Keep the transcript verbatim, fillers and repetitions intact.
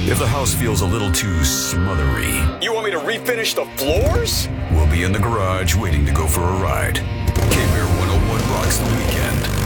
If the house feels a little too smothery, You want me to refinish the floors? we'll be in the garage waiting to go for a ride. K-Bear one oh one rocks the weekend.